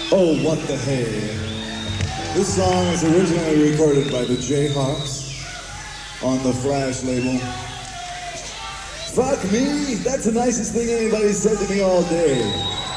Oh, what the hey. This song is originally recorded by the Jayhawks on the Flash label. Fuck me, that's the nicest thing anybody's said to me all day.